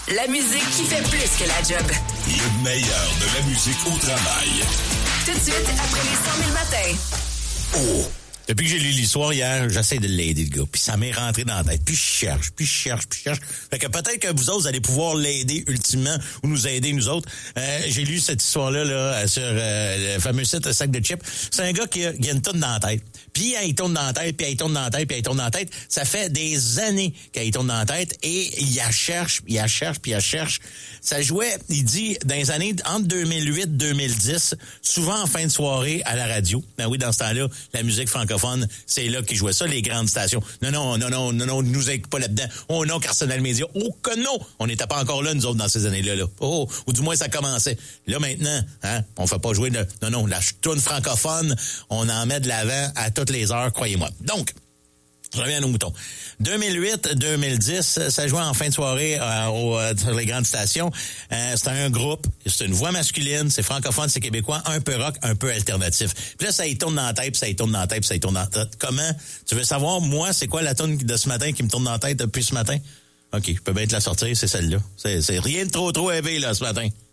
La musique qui fait plus que la job. Le meilleur de la musique au travail. Tout de suite, après les 100 000 matins. Oh! Depuis que j'ai lu l'histoire hier, j'essaie de l'aider, le gars. Puis ça m'est rentré dans la tête. Puis je cherche. Fait que peut-être que vous autres, allez pouvoir l'aider ultimement ou nous aider, nous autres. J'ai lu cette histoire-là sur le fameux site Sac de Chips. C'est un gars qui a une tourne dans la tête. Puis il tourne dans la tête, puis il tourne dans la tête, puis il tourne dans la tête. Ça fait des années qu'il tourne dans la tête et il la cherche. Ça jouait, il dit, dans les années entre 2008-2010, souvent en fin de soirée à la radio. Ben oui, dans ce temps-là, la musique francophone, c'est là qu'ils jouaient ça, les grandes stations. Non, nous aide pas là-dedans. Oh non, Carsonal Média. Oh que non! On n'était pas encore là, nous autres, dans ces années-là. Là. Oh, ou du moins, ça commençait. Là, maintenant, on fait pas jouer de... Non, la tourne francophone, on en met de l'avant à toutes les heures, croyez-moi. Donc, je reviens à nos moutons. 2008-2010, ça jouait en fin de soirée sur les grandes stations. C'est un groupe, c'est une voix masculine, c'est francophone, c'est québécois, un peu rock, un peu alternatif. Puis là, ça y tourne dans la tête, Comment? Tu veux savoir, moi, c'est quoi la tourne de ce matin qui me tourne dans la tête depuis ce matin? OK, je peux bien te la sortir, c'est celle-là. C'est rien de trop élevé, là, ce matin.